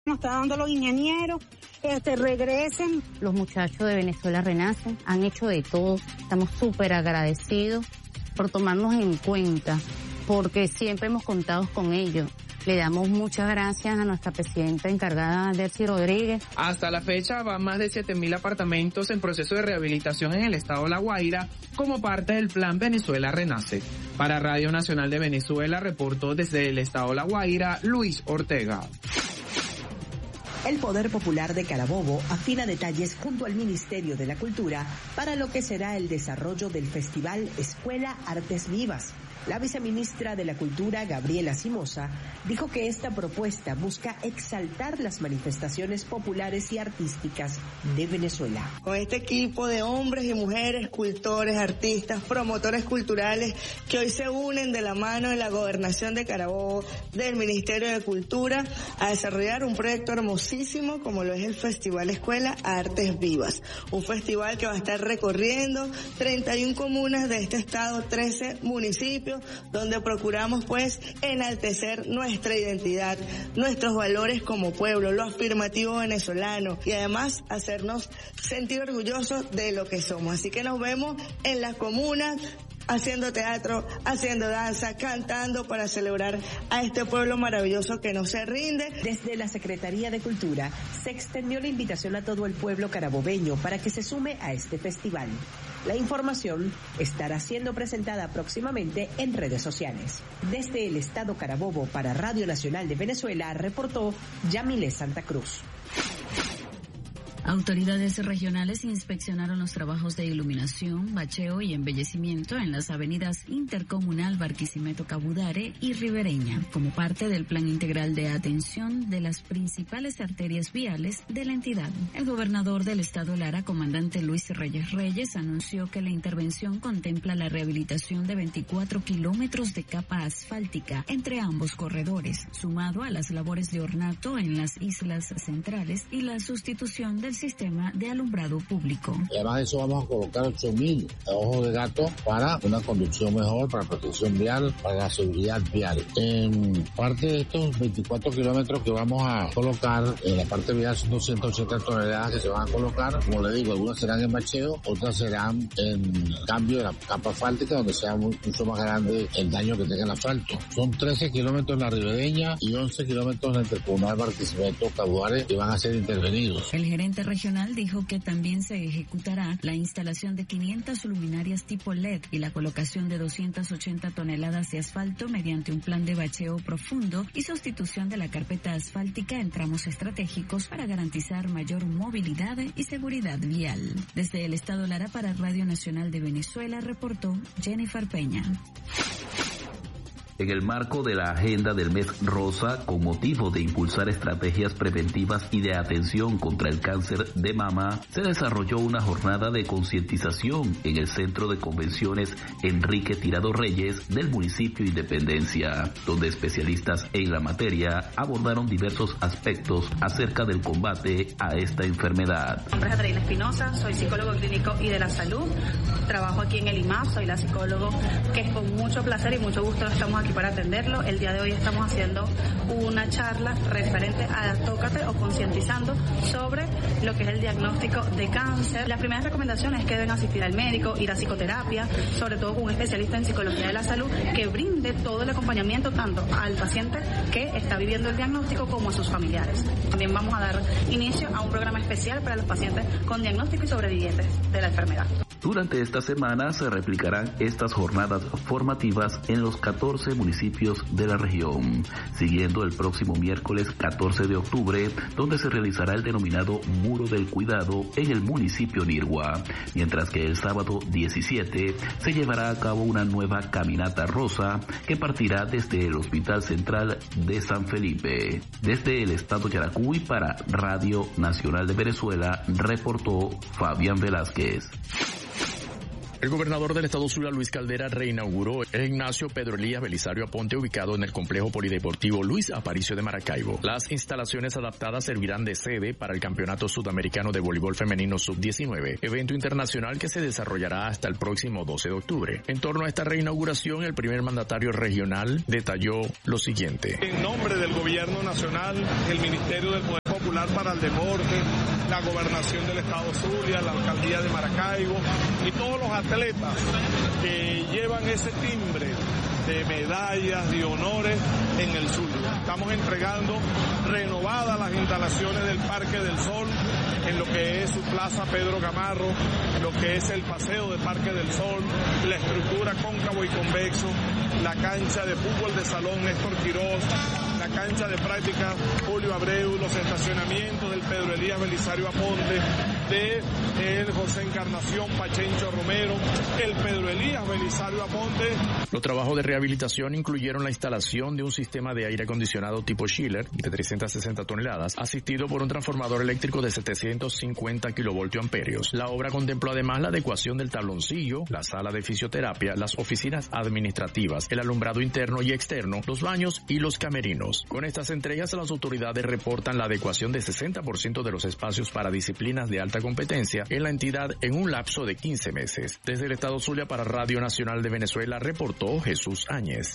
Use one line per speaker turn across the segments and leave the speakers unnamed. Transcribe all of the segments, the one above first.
Nos está dando los ingenieros, regresen.
Los muchachos de Venezuela Renacen han hecho de todo. Estamos súper agradecidos por tomarnos en cuenta, porque siempre hemos contado con ellos. Le damos muchas gracias a nuestra presidenta encargada, Delcy Rodríguez.
Hasta la fecha van más de 7.000 apartamentos en proceso de rehabilitación en el estado de La Guaira como parte del Plan Venezuela Renace. Para Radio Nacional de Venezuela reportó desde el estado de La Guaira, Luis Ortega.
El Poder Popular de Carabobo afina detalles junto al Ministerio de la Cultura para lo que será el desarrollo del Festival Escuela Artes Vivas. La viceministra de la Cultura, Gabriela Simosa, dijo que esta propuesta busca exaltar las manifestaciones populares y artísticas de Venezuela.
Con este equipo de hombres y mujeres, escultores, artistas, promotores culturales que hoy se unen de la mano de la Gobernación de Carabobo, del Ministerio de Cultura, a desarrollar un proyecto hermosísimo como lo es el Festival Escuela Artes Vivas. Un festival que va a estar recorriendo 31 comunas de este estado, 13 municipios, donde procuramos pues enaltecer nuestra identidad, nuestros valores como pueblo, lo afirmativo venezolano y además hacernos sentir orgullosos de lo que somos. Así que nos vemos en las comunas haciendo teatro, haciendo danza, cantando para celebrar a este pueblo maravilloso que no se rinde.
Desde la Secretaría de Cultura se extendió la invitación a todo el pueblo carabobeño para que se sume a este festival. La información estará siendo presentada próximamente en redes sociales. Desde el estado Carabobo para Radio Nacional de Venezuela reportó Yamile Santa Cruz.
Autoridades regionales inspeccionaron los trabajos de iluminación, bacheo y embellecimiento en las avenidas Intercomunal Barquisimeto Cabudare y Ribereña, como parte del Plan Integral de Atención de las principales arterias viales de la entidad. El gobernador del estado Lara, comandante Luis Reyes, anunció que la intervención contempla la rehabilitación de 24 kilómetros de capa asfáltica entre ambos corredores, sumado a las labores de ornato en las islas centrales y la sustitución del sistema de alumbrado público.
Además de eso vamos a colocar 8.000 ojos de gato para una conducción mejor, para protección vial, para la seguridad vial. En parte de estos 24 kilómetros que vamos a colocar, en la parte vial son 280 toneladas que se van a colocar. Como le digo, algunas serán en bacheo, otras serán en cambio de la capa asfáltica, donde sea mucho más grande el daño que tenga el asfalto. Son 13 kilómetros en la Ribereña y 11 kilómetros en el Intercomunal Barquisimeto Cabudare que van a ser intervenidos.
El gerente regional dijo que también se ejecutará la instalación de 500 luminarias tipo LED y la colocación de 280 toneladas de asfalto mediante un plan de bacheo profundo y sustitución de la carpeta asfáltica en tramos estratégicos para garantizar mayor movilidad y seguridad vial. Desde el estado Lara para Radio Nacional de Venezuela reportó Jennifer Peña.
En el marco de la agenda del mes rosa, con motivo de impulsar estrategias preventivas y de atención contra el cáncer de mama, se desarrolló una jornada de concientización en el Centro de Convenciones Enrique Tirado Reyes del municipio Independencia, donde especialistas en la materia abordaron diversos aspectos acerca del combate a esta enfermedad.
Mi nombre es Adriana Espinosa, soy psicólogo clínico y de la salud, trabajo aquí en el IMAP, soy la psicóloga que con mucho placer y mucho gusto estamos aquí para atenderlo. El día de hoy estamos haciendo una charla referente a tócate o concientizando sobre lo que es el diagnóstico de cáncer. Las primeras recomendaciones es que deben asistir al médico, ir a psicoterapia, sobre todo con un especialista en psicología de la salud que brinde todo el acompañamiento tanto al paciente que está viviendo el diagnóstico como a sus familiares. También vamos a dar inicio a un programa especial para los pacientes con diagnóstico y sobrevivientes de la enfermedad.
Durante esta semana se replicarán estas jornadas formativas en los 14 municipios de la región, siguiendo el próximo miércoles 14 de octubre, donde se realizará el denominado Muro del Cuidado en el municipio Nirgua, mientras que el sábado 17 se llevará a cabo una nueva caminata rosa que partirá desde el Hospital Central de San Felipe. Desde el estado Yaracuy para Radio Nacional de Venezuela reportó Fabián Velázquez.
El gobernador del estado Zulia, Luis Caldera, reinauguró el gimnasio Pedro Elías Belisario Aponte, ubicado en el complejo polideportivo Luis Aparicio de Maracaibo. Las instalaciones adaptadas servirán de sede para el Campeonato Sudamericano de Voleibol Femenino Sub-19, evento internacional que se desarrollará hasta el próximo 12 de octubre. En torno a esta reinauguración, el primer mandatario regional detalló lo siguiente.
En nombre del Gobierno Nacional, el Ministerio del Poder Popular para el Deporte, la Gobernación del Estado Zulia, la Alcaldía de Maracaibo y todos los atletas que llevan ese timbre de medallas, de honores en el Zulia. Estamos entregando renovadas las instalaciones del Parque del Sol, en lo que es su Plaza Pedro Gamarro, lo que es el paseo del Parque del Sol, la estructura cóncavo y convexo, la cancha de fútbol de salón Néstor Quirós, la cancha de práctica Julio Abreu, los estacionamientos del Pedro Elías Belisario Aponte, de el José Encarnación Pachencho Romero, el Pedro Elías Belisario Aponte.
Los trabajos de rehabilitación incluyeron la instalación de un sistema de aire acondicionado tipo chiller de 360 toneladas, asistido por un transformador eléctrico de 750 kilovoltioamperios. La obra contempló además la adecuación del tabloncillo, la sala de fisioterapia, las oficinas administrativas, el alumbrado interno y externo, los baños y los camerinos. Con estas entregas, las autoridades reportan la adecuación de 60% de los espacios para disciplinas de alta competencia en la entidad en un lapso de 15 meses. Desde el estado Zulia para Radio Nacional de Venezuela reportó Jesús Áñez.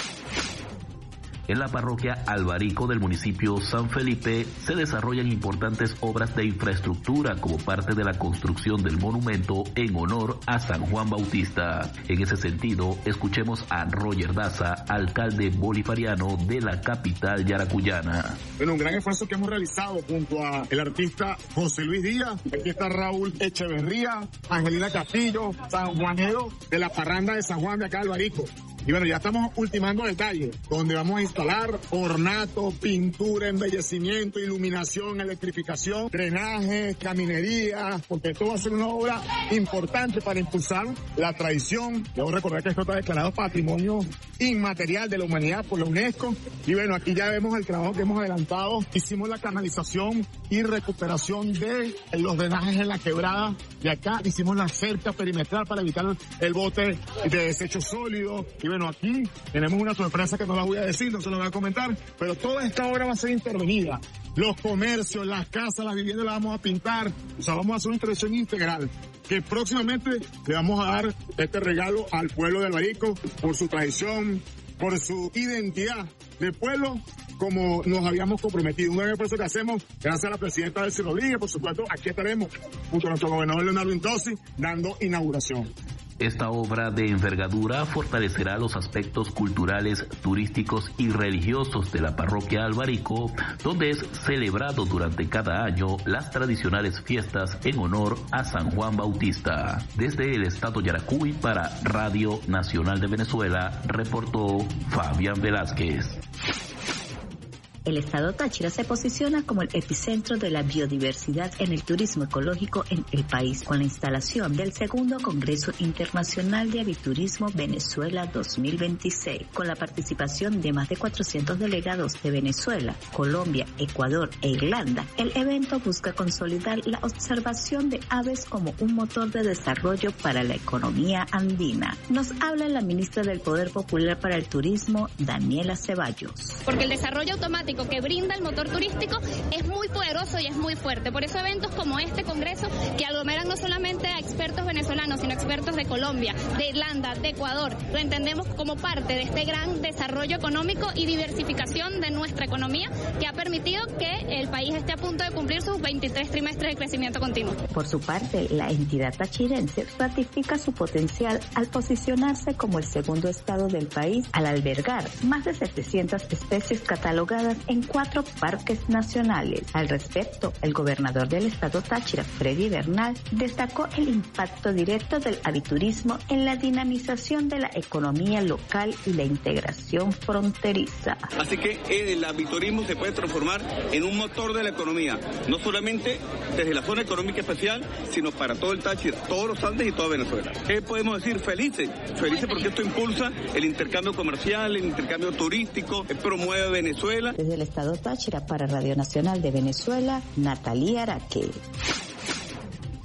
En la parroquia Albarico del municipio San Felipe se desarrollan importantes obras de infraestructura como parte de la construcción del monumento en honor a San Juan Bautista. En ese sentido, escuchemos a Roger Daza, alcalde bolivariano de la capital yaracuyana.
Bueno, un gran esfuerzo que hemos realizado junto a el artista José Luis Díaz, aquí está Raúl Echeverría, Angelina Castillo, San Juanero de la parranda de San Juan de acá Albarico. Y bueno, ya estamos ultimando detalles, donde vamos a instalar ornato, pintura, embellecimiento, iluminación, electrificación, drenaje, caminería, porque esto va a ser una obra importante para impulsar la tradición. Debo recordar que esto está declarado Patrimonio Inmaterial de la Humanidad por la UNESCO. Y bueno, aquí ya vemos el trabajo que hemos adelantado. Hicimos la canalización y recuperación de los drenajes en la quebrada. De acá hicimos la cerca perimetral para evitar el bote de desechos sólidos. Y bueno, aquí tenemos una sorpresa que no la voy a decir, no se la voy a comentar, pero toda esta obra va a ser intervenida. Los comercios, las casas, las viviendas las vamos a pintar, o sea, vamos a hacer una intervención integral que próximamente le vamos a dar este regalo al pueblo de Albarico por su tradición, por su identidad de pueblo, como nos habíamos comprometido. Un gran esfuerzo que hacemos, gracias a la presidenta Delcy Rodríguez, por supuesto, aquí estaremos junto a nuestro gobernador Leonardo Intosi dando inauguración.
Esta obra de envergadura fortalecerá los aspectos culturales, turísticos y religiosos de la parroquia Albarico, donde es celebrado durante cada año las tradicionales fiestas en honor a San Juan Bautista. Desde el estado Yaracuy para Radio Nacional de Venezuela, reportó Fabián Velázquez.
El estado Táchira se posiciona como el epicentro de la biodiversidad en el turismo ecológico en el país, con la instalación del segundo Congreso Internacional de Aviturismo Venezuela 2026, con la participación de más de 400 delegados de Venezuela, Colombia, Ecuador e Irlanda. El evento busca consolidar la observación de aves como un motor de desarrollo para la economía andina. Nos habla la ministra del Poder Popular para el Turismo, Daniela Ceballos.
Porque el desarrollo automático que brinda el motor turístico es muy poderoso y es muy fuerte. Por eso eventos como este congreso, que aglomeran no solamente a expertos venezolanos, sino expertos de Colombia, de Irlanda, de Ecuador, lo entendemos como parte de este gran desarrollo económico y diversificación de nuestra economía, que ha permitido que el país esté a punto de cumplir sus 23 trimestres de crecimiento continuo.
Por su parte, la entidad tachirense ratifica su potencial al posicionarse como el segundo estado del país al albergar más de 700 especies catalogadas en 4 parques nacionales. Al respecto, el gobernador del estado Táchira, Freddy Bernal, destacó el impacto directo del aviturismo en la dinamización de la economía local y la integración fronteriza.
Así que el aviturismo se puede transformar en un motor de la economía, no solamente desde la zona económica especial, sino para todo el Táchira, todos los Andes y toda Venezuela. ¿Qué podemos decir? Felices porque esto impulsa el intercambio comercial, el intercambio turístico, promueve Venezuela.
Desde el estado Táchira para Radio Nacional de Venezuela, Natalia Araque.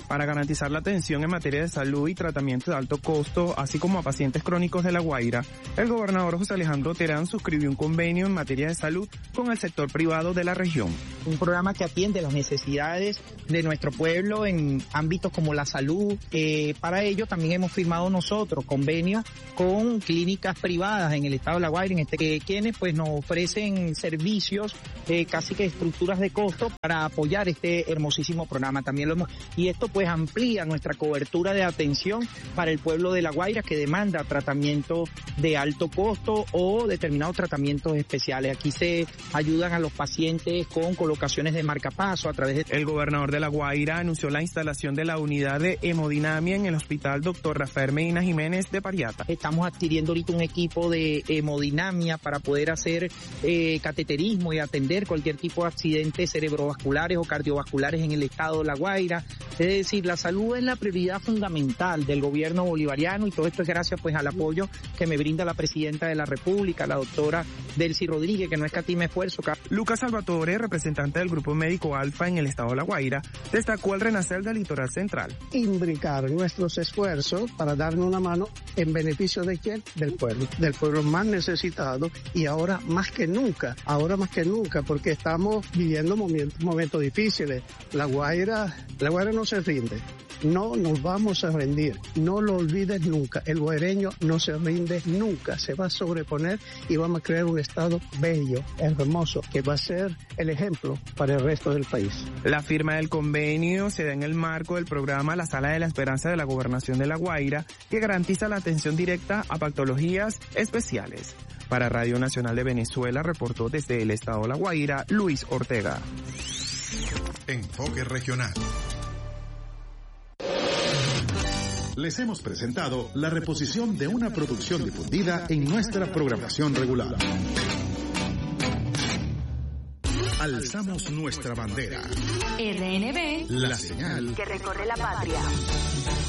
Para garantizar la atención en materia de salud y tratamiento de alto costo, así como a pacientes crónicos de La Guaira, el gobernador José Alejandro Terán suscribió un convenio en materia de salud con el sector privado de la región.
Un programa que atiende las necesidades de nuestro pueblo en ámbitos como la salud. Para ello también hemos firmado nosotros convenios con clínicas privadas en el estado de La Guaira, quienes pues nos ofrecen servicios, casi que estructuras de costo para apoyar este hermosísimo programa. También y esto pues amplía nuestra cobertura de atención para el pueblo de La Guaira que demanda tratamiento de alto costo o determinados tratamientos especiales. Aquí se ayudan a los pacientes con colocaciones de marcapaso a través de...
El gobernador de La Guaira anunció la instalación de la unidad de hemodinamia en el Hospital Dr. Rafael Medina Jiménez de Pariata.
Estamos adquiriendo ahorita un equipo de hemodinamia para poder hacer cateterismo y atender cualquier tipo de accidentes cerebrovasculares o cardiovasculares en el estado de La Guaira. Es decir, la salud es la prioridad fundamental del gobierno bolivariano y todo esto es gracias pues al apoyo que me brinda la presidenta de la República, la doctora Delcy Rodríguez, que no escatima esfuerzo.
Lucas Salvatore, representante del Grupo Médico Alfa en el estado de La Guaira, destacó el renacer del litoral central.
Imbricar nuestros esfuerzos para darnos una mano en beneficio de ¿quién? Del pueblo más necesitado y ahora más que nunca, porque estamos viviendo momentos difíciles. La Guaira no se rinde. No nos vamos a rendir, no lo olvides nunca, el guaireño no se rinde nunca, se va a sobreponer y vamos a crear un estado bello, hermoso, que va a ser el ejemplo para el resto del país.
La firma del convenio se da en el marco del programa La Sala de la Esperanza de la Gobernación de La Guaira, que garantiza la atención directa a patologías especiales. Para Radio Nacional de Venezuela reportó desde el estado de La Guaira, Luis Ortega.
Enfoque regional. Les hemos presentado la reposición de una producción difundida en nuestra programación regular. Alzamos nuestra bandera.
RNB,
la señal
que recorre la patria.